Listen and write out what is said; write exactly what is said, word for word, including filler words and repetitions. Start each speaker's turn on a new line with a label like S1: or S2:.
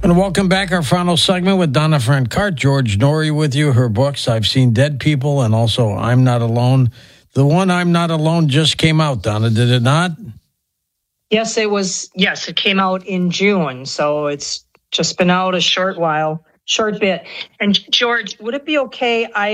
S1: And welcome back. Our final segment with Donna Francart. George Noory with you. Her books, I've Seen Dead People, and also I'm Not Alone. The one I'm Not Alone just came out, Donna, did it not?
S2: Yes, it was. Yes, it came out in June. So it's just been out a short while, short bit. And George, would it be okay? I